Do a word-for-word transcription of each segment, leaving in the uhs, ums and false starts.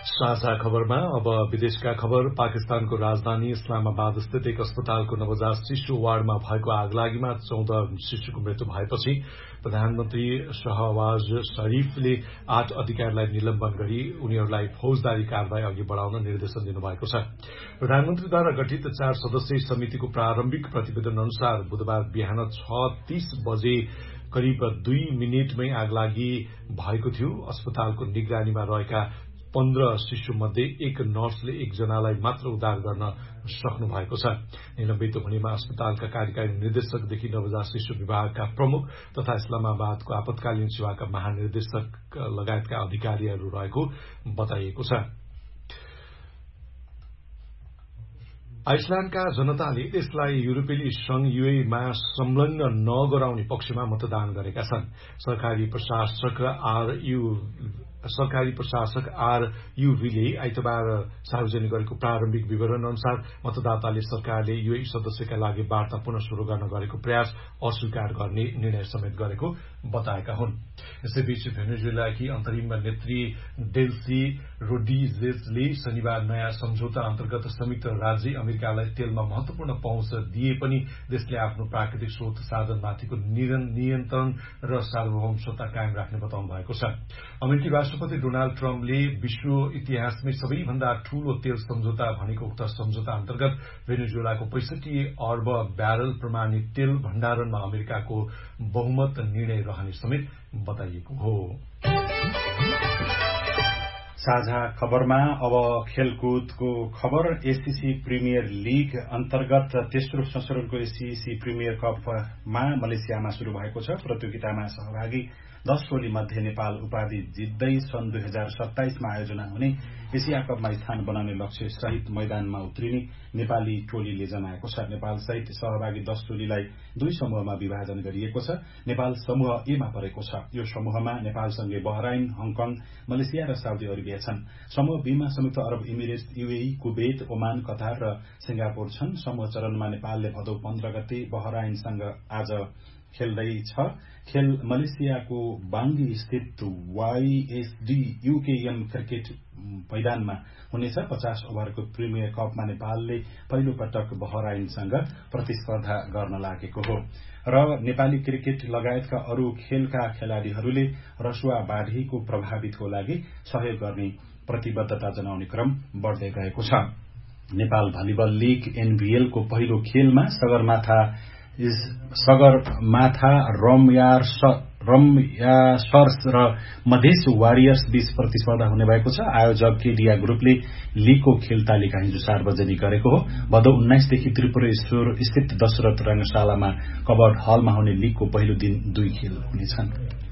साझा खबरमा अब विदेशका खबर। पाकिस्तानको राजधानी इस्लामाबाद स्थित एक अस्पतालको नवजात शिशु वार्डमा भएको आगलागीमा चौध शिशुको मृत्यु भएपछि प्रधानमन्त्री शहबाज शरीफले आठ अधिकारीलाई निलम्बन गरी उनीहरूलाई फौजदारी कारवाही अघि बढ़ाउन निर्देशन दिनुभएको छ। प्रधानमन्त्रीद्वारा गठित चार सदस्यीय समितिको प्रारम्भिक प्रतिवेदन अनुसार बुधबार बिहान छ तीस बजे करिब दुई मिनटमै आगलागी भएको थियो। अस्पतालको निगरानीमा रहेका पन्ध्र शिशु मध्ये एक नर्सले एकजनालाई मात्र उद्धार गर्न सक्नु भएको छ। निलम्बित हुनेमा अस्पतालका कार्यकारी निर्देशकदेखि नवजात शिशु विभागका प्रमुख तथा इस्लामाबादको आपतकालीन सेवाका महानिर्देशक लगायतका अधिकारीहरू रहेको बताइएको छ। आइसल्याण्डका जनताले देशलाई युरोपेली संघ यूएईमा संलग्न नगराउने पक्षमा मतदान गरेका छन्। सरकारी प्रशासक आर यू सरकारी प्रशासक आर यूभीले आइतबार सार्वजनिक गरेको प्रारम्भिक विवरण अनुसार मतदाताले सरकारले यूएई सदस्यका लागि वार्ता पुनः शुरू गर्न गरेको प्रयास अस्वीकार गर्ने निर्णय समेत गरेको बताएका हुन्। यसैबीच भेनेजुएलाकी अन्तरिम नेत्री डेल्सी रोड्रिगेजले शनिबार नयाँ सम्झौता अन्तर्गत संयुक्त राज्य अमेरिकालाई तेलमा महत्वपूर्ण पहुँच दिए पनि देशले आफ्नो प्राकृतिक स्रोत साधनमाथिको नियन्त्रण र सार्वभौमसत्ता कायम राख्ने बताउनु भएको छ। अमेरिकी राष्ट्रपति डोनाल्ड ट्रम्पले विश्व इतिहासमै सबैभन्दा ठूलो तेल सम्झौता भनेको उक्त सम्झौता अन्तर्गत भेनेजुएलाको पैंसठी अर्ब ब्यारल प्रमाणित तेल भण्डारणमा अमेरिकाको बहुमत निर्णय रहने समेत बताइएको हो। साझा खबरमा अब खेलकुदको खबर। एसीसी प्रिमियर लीग अन्तर्गत तेस्रो संस्करणको एसीसी प्रिमियर कपमा मलेसियामा शुरू भएको छ। प्रतियोगितामा सहभागी दश टोली मध्ये नेपाल उपाधि जित्दै सन् दुई हजार सत्ताइसमा आयोजना हुने एसिया कपमा स्थान बनाउने लक्ष्य सहित मैदानमा उत्रिने नेपाली टोलीले जनाएको छ। नेपाल सहित सहभागी दश टोलीलाई दुई समूहमा विभाजन गरिएको छ। नेपाल समूह एमा परेको छ। यो समूहमा नेपालसँगै बहराइन, हङकङ, मलेसिया र साउदी अरेबिया छन्। समूह बीमा संयुक्त अरब emirates, UAE, Kuwait, Oman, Qatar र सिंगापुर छन्। समूह चरणमा नेपालले भदौ पन्ध्र गते बहराइनसँग आज खेल्दैछ। खेल मलेसियाको बाङ्गी स्थित वाईएसडी यूकेएम क्रिकेट मैदानमा हुनेछ। पचास ओभरको प्रिमियर कपमा नेपालले पहिलो पटक बहराइनसँग प्रतिस्पर्धा गर्न लागेको हो र नेपाली क्रिकेट लगायतका अरू खेलका खेलाड़ीहरूले रसुवा बाढीको प्रभावितको लागि सहयोग गर्ने प्रतिबद्धता जनाउने क्रम बढ्दै गएको छ। नेपाल भलिबल लीग एनभीएलको पहिलो खेलमा सगरमाथा सगरमाथा रमयासर्स र मधेस वारियर्स बीच प्रतिस्पर्धा हुने भएको छ। आयोजक केडिया ग्रुपले लीगको खेल तालिका हिजो सार्वजनिक गरेको हो। भदौ उन्नाइसदेखि त्रिपुरेश्वर स्थित दशरथ रंगशालामा कबर्ड हलमा हुने लीगको पहिलो दिन दुई खेल हुनेछन्।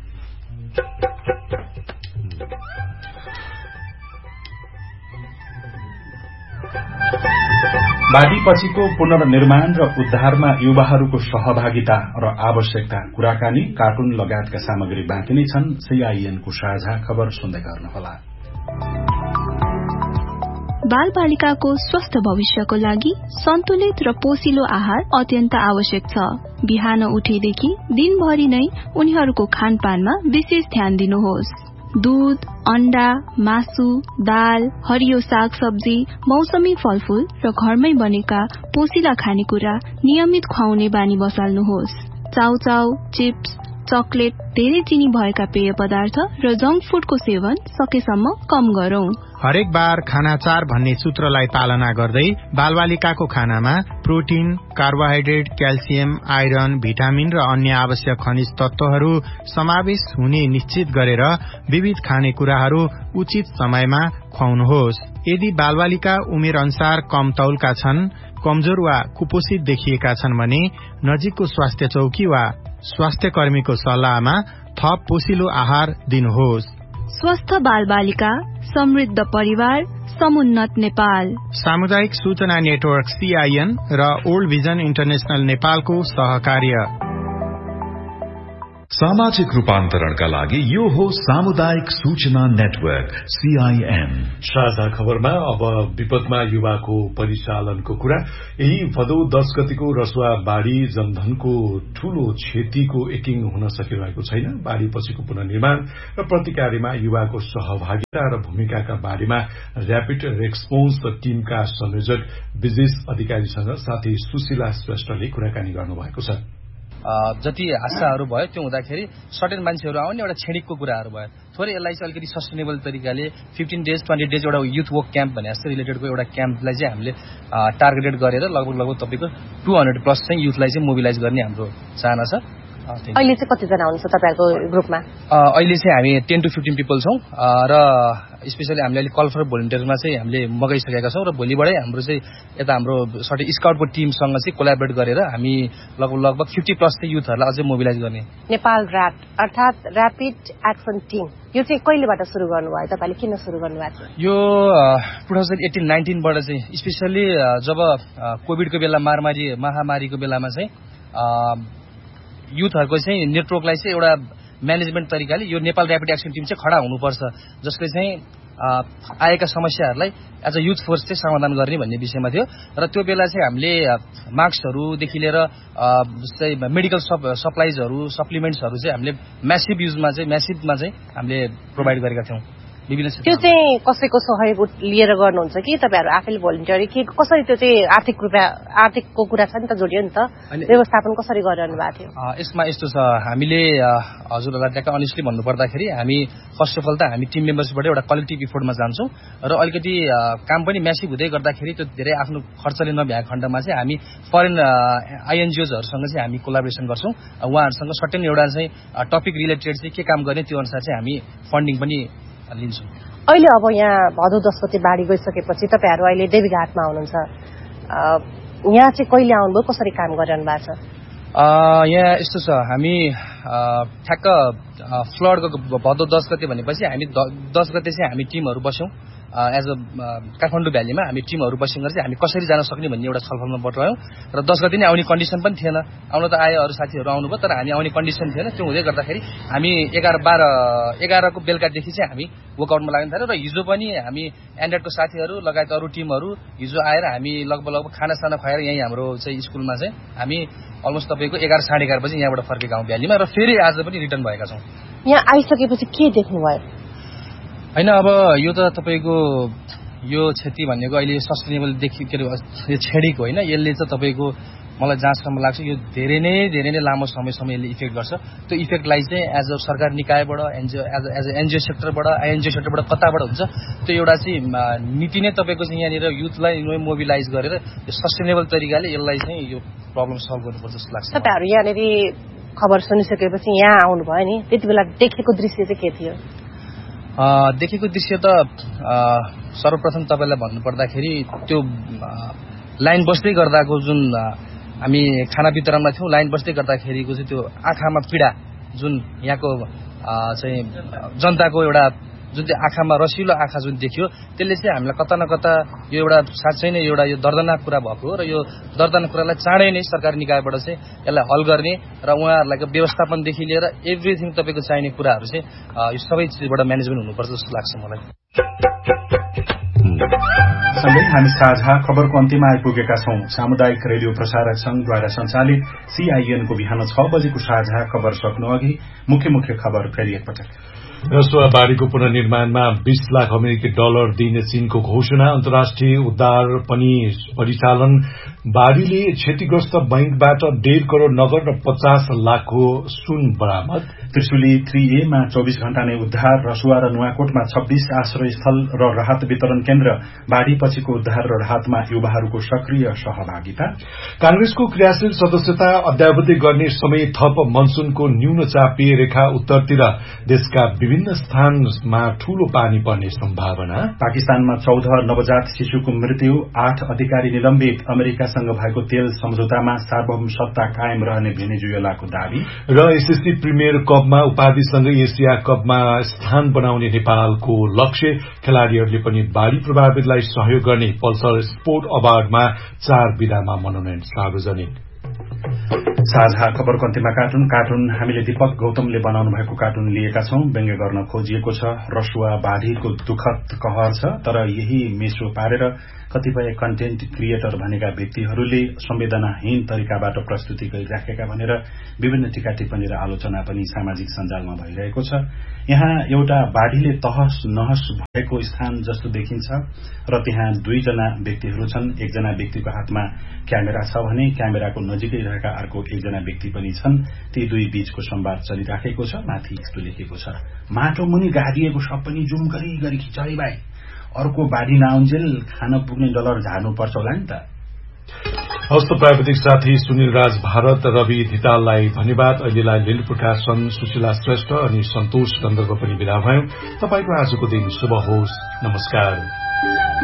बाढीपछिको पुनर्निर्माण र उद्धारमा युवाहरूको सहभागिता र आवश्यकता, कुराकानी, कार्टुन लगायतका सामग्री बाँकी नै छन्। सीआईएनको साझा खबर सुन्दै गर्नुहोला। बाल बालिकाको स्वस्थ भविष्यको लागि सन्तुलित र पोषिलो आहार अत्यन्त आवश्यक छ। बिहान उठेदेखि दिनभरि नै उनीहरूको खानपानमा विशेष ध्यान दिनुहोस्। दूध, अण्डा, मासु, दाल, हरियो साग सब्जी, मौसमी फलफूल र घरमै बनेका पोषिला खानेकुरा नियमित खुवाउने बानी बसाल्नुहोस्। चाउचाउ, चिप्स, चकलेट, धेरै चिनी भएका पेय पदार्थ र जंक फूडको सेवन सकेसम्म कम गरौं। हरेक बार खाना चार भन्ने सूत्रलाई पालना गर्दै बालबालिकाको खानामा protein, carbohydrate, calcium, iron, vitamin र अन्य आवश्यक खनिज तत्वहरू समावेश हुने निश्चित गरेर विविध खानेकुराहरू उचित समयमा खुवाउनुहोस्। यदि बालबालिका उमेर अनुसार कम तौलका छन्, कमजोर वा कुपोषित देखिएका छन् भने नजिकको स्वास्थ्य चौकी वा स्वास्थ्य कर्मीको सल्लाहमा थप पोषिलो आहार दिनुहोस्। स्वस्थ बाल बालिका, समृद्ध परिवार, समुन्नत नेपाल। सामुदायिक सूचना नेटवर्क सीआईएन र ओल्ड भिजन इन्टरनेशनल नेपालको सहकार्य। सामाजिक रूपान्तरणका लागि यो हो सामुदायिक सूचना नेटवर्क सीआईएन। साझा खबरमा अब विपदमा युवाको परिचालनको कुरा। यही भदौ दस गतिको रसुवा बाढ़ी जनधनको ठूलो क्षतिको एकिङ हुन सकिरहेको छैन। बाढ़ी पछिको पुनर्निर्माण र प्रतिकार्यमा युवाको सहभागिता र भूमिकाका बारेमा र्यापिड रेस्पोन्स टीमका संयोजक विजेश अधिकारीसँग साथै सुशीला श्रेष्ठले कुराकानी गर्नुभएको छ। जति आशाहरू भयो त्यो हुँदाखेरि सर्टेन मान्छेहरू आउने एउटा छेडिकको कुराहरू भयो। थोरै यसलाई चाहिँ अलिकति सस्टेनेबल तरिकाले फिफ्टिन डेज ट्वेन्टी डेज एउटा युथ वर्क क्याम्प भने जस्तो रिलेटेडको एउटा क्याम्पलाई चाहिँ हामीले टार्गेटेड गरेर लगभग लगभग तपाईँको टू हन्ड्रेड प्लस चाहिँ युथलाई चाहिँ मोबिलाइज गर्ने हाम्रो चाहना छ। अहिले चाहिँ कतिजना आउनुहुन्छ तपाईँहरूको ग्रुपमा? अहिले चाहिँ हामी टेन टू फिफ्टिन पिपल छौँ र स्पेसली हामीले अहिले कल फर भोलिन्टियरमा चाहिँ हामीले मगाइसकेका छौँ र भोलिबाटै हाम्रो चाहिँ यता हाम्रो सर्टेन स्काउटको टिमसँग चाहिँ कोलाबोरेट गरेर हामी लगभग लगभग फिफ्टी प्लस चाहिँ युथहरूलाई अझै मोबिलाइज गर्ने। नेपाल ऱ्याप अर्थात् ऱ्यापिड एक्सन टिम यो चाहिँ कहिलेबाट सुरु गर्नुभयो? तपाईँले किन सुरु गर्नुभएको थियो? यो टु थाउजन्ड एटिन नाइन्टिनबाट चाहिँ स्पेसली जब कोभिडको बेला महामारी महामारीको बेलामा चाहिँ युथहरूको चाहिँ नेटवर्कलाई चाहिँ एउटा म्यानेजमेन्ट तरिकाले यो नेपाल ऱ्यापिड एक्सन टिम चाहिँ खडा हुनुपर्छ, जसले चाहिँ आएका समस्याहरूलाई एज अ युथ फोर्स चाहिँ समाधान गर्ने भन्ने विषयमा थियो। र त्यो बेला चाहिँ हामीले मास्कहरूदेखि लिएर जस्तै मेडिकल सप सप्लाइजहरू सप्लिमेन्ट्सहरू चाहिँ हामीले म्यासिभ युजमा चाहिँ म्यासिभमा चाहिँ हामीले प्रोभाइड गरेका थियौँ। त्यो चाहिँ कसैको सहयोग लिएर गर्नुहुन्छ कि तपाईँहरू आफैले भोलिन्टियरी कि कसरी? त्यो चाहिँ आर्थिक रूपमा आर्थिकको कुरा छ नि त, जोडियो नि त। व्यवस्थापन कसरी गरिरहनु भएको थियो? यसमा यस्तो छ, हामीले हजुरहरूलाई ट्याक्क अनेस्टली भन्नुपर्दाखेरि हामी फर्स्ट अफ अल त हामी टिम मेम्बर्सबाट एउटा कलेक्टिभ इफोर्टमा जान्छौँ र अलिकति काम पनि म्यासिभ हुँदै गर्दाखेरि त्यो धेरै आफ्नो खर्चले नभ्याएको खण्डमा चाहिँ हामी फरेन आइएनजिओजहरूसँग चाहिँ हामी कोलाबोरेसन गर्छौँ। उहाँहरूसँग सर्टेन एउटा चाहिँ टपिक रिलेटेड चाहिँ के काम गर्ने त्यो अनुसार चाहिँ हामी फन्डिङ पनि लिन्छौँ। अहिले अब यहाँ भदौ दस गते बाढी गइसकेपछि तपाईँहरू अहिले देवीघाटमा हुनुहुन्छ, यहाँ चाहिँ कहिले आउनुभयो, कसरी काम गरिरहनु भएको छ? यहाँ यस्तो छ, हामी ठ्याक्क फ्लडको भदौ दस गते भनेपछि हामी दस गते चाहिँ हामी टिमहरू बस्यौँ एज अ काठमाडौँ भ्यालीमा हामी टिमहरू बसेर चाहिँ हामी कसरी जान सक्ने भन्ने एउटा छलफलमा बटुल्यौँ र दस गते नै आउने कन्डिसन पनि थिएन। आउन त आयो, अरू साथीहरू आउनुभयो, तर हामी आउने कन्डिसन थिएन। त्यो हुँदै गर्दाखेरि हामी एघार बाह्र एघारको बेलुकादेखि चाहिँ हामी वर्कआउटमा लाग्न थाल्यौँ र हिजो पनि हामी एन्ड्रोइडको साथीहरू लगायत अरू टिमहरू हिजो आएर हामी लगभग लगभग खानासाना खुवाएर यहीँ हाम्रो चाहिँ स्कुलमा चाहिँ हामी अलमोस्ट तपाईँको एघार साढे एघार बजी यहाँबाट फर्केका हौँ भ्यालीमा र फेरि आज पनि रिटर्न भएका छौँ। यहाँ आइसकेपछि के देख्नुभयो? होइन, अब यो त तपाईँको यो क्षति भनेको अहिले सस्टेनेबल देखि के अरे छेडिक होइन, यसले चाहिँ तपाईँको मलाई जहाँसम्म लाग्छ यो धेरै नै धेरै नै लामो समयसम्म यसले इफेक्ट गर्छ। त्यो इफेक्टलाई चाहिँ एज अ सरकार निकायबाट NGO as as a NGO सेक्टरबाट INGO सेक्टरबाट कताबाट हुन्छ त्यो एउटा चाहिँ नीति नै तपाईँको चाहिँ यहाँनिर युथलाई मोबिलाइज गरेर यो सस्टेनेबल तरिकाले यसलाई चाहिँ यो प्रब्लम सल्भ गर्नुपर्छ जस्तो लाग्छ। तपाईँहरू यहाँनिर खबर सुनिसकेपछि यहाँ आउनुभयो नि, त्यति बेला देखेको दृश्य चाहिँ के थियो? देखेको दृश्य त सर्वप्रथम तपाईँलाई भन्नुपर्दाखेरि त्यो लाइन बस्दै गर्दाको जुन हामी खाना वितरणमा थियौँ, लाइन बस्दै गर्दाखेरिको चाहिँ त्यो आँखामा पीडा जुन यहाँको चाहिँ जनताको एउटा जुन चाहिँ आँखामा रसिलो आँखा जुन देखियो त्यसले चाहिँ हामीलाई कता न कता यो एउटा साँच्चै नै एउटा यो दर्दनाक कुरा भएको हो र यो दर्दनाक कुरालाई चाँडै नै सरकारी निकायबाट चाहिँ यसलाई हल गर्ने र उहाँहरूलाई व्यवस्थापनदेखि लिएर एभ्रिथिङ तपाईँको चाहिने कुराहरू चाहिँ यो सबै चिजबाट म्यानेजमेन्ट हुनुपर्छ जस्तो लाग्छ मलाई। सँगै हामी साझा खबरको अन्त्यमा आइपुगेका छौं। सामुदायिक रेडियो प्रसारक संघद्वारा सञ्चालित सीआईएनको बिहान छ बजेको साझा खबर सक्नु अघि मुख्य मुख्य खबर फेरि एकपटक। रसुवा बाढीको पुनर्निर्माणमा बीस लाख अमेरिकी डलर दिइने चीनको घोषणा। अन्तर्राष्ट्रिय उद्धार पनि परिचालन। बाढीले क्षतिग्रस्त बैंकबाट डेढ़ करोड़ नगद र पचास लाखको सुन बरामद। त्रिशुली थ्री ए मा चौबीस घण्टा नै उद्धार। रसुवा र नुवाकोटमा छब्बीस आश्रय स्थल र राहत वितरण केन्द्र। बाढ़ी पछिको उद्धार र राहतमा युवाहरूको सक्रिय सहभागिता। कांग्रेसको क्रियाशील सदस्यता अद्यावधि गर्ने समय थप। मनसूनको न्यून चापिए रेखा उत्तरतिर देशका विभिन्न स्थानमा ठूलो पानी पर्ने सम्भावना। पाकिस्तानमा चौध नवजात शिशुको मृत्यु। आठ अधिकारी निलम्बित। अमेरिकासँग भएको तेल सम्झौतामा सार्वभौम सत्ता कायम रहने भेनेजुएलाको दावी। र एसएससी प्रिमियर कपमा उपाधिसँगै एसिया कपमा स्थान बनाउने नेपालको लक्ष्य। खेलाड़ीहरूले पनि बाढ़ी प्रभावितलाई सहयोग गर्ने पल्सर स्पोर्ट अवार्डमा चार विधामा मनोनयन सार्वजनिक। साझा खबरको अन्त्यमा कार्टुन कार्टुन हामीले दीपक गौतमले बनाउनु भएको कार्टुन लिएका छौं। व्यङ्ग्य गर्न खोजिएको छ। रसुवा बाढीको दुःखद कहर छ, तर यही मेसो पारेर कतिपय कन्टेन्ट क्रिएटर भनेका व्यक्तिहरूले संवेदनाहीन तरिकाबाट प्रस्तुति गरिराखेका भनेर विभिन्न टीका टिप्पणी र आलोचना पनि सामाजिक सञ्जालमा भइरहेको छ। यहाँ एउटा बाढीले तहस नहस भएको स्थान जस्तो देखिन्छ र त्यहाँ दुईजना व्यक्तिहरू छन्। एकजना व्यक्तिको हातमा क्यामेरा छ भने क्यामेराको नजिकै रहेका अर्को एकजना व्यक्ति पनि छन्। ती दुई बीचको संवाद चलिराखेको छ। माथि यस्तो लेखेको छ, माटो मुनि गाडिएको सब पनि जुम गरी गरी खिचाइ भाइ, अर्को बाढी नआउन्जेल खान पुग्ने डलर झार्नुपर्छ होला नि त। हस्त प्राविधिक साथी सुनिल राज भारत, रवि धिताललाई धन्यवाद। अहिलेलाई लील प्रकाशन, सुशीला श्रेष्ठ अनि सन्तोष चन्द्रको पनि विदा भयौं। तपाईको आजको दिन शुभ होस्। नमस्कार।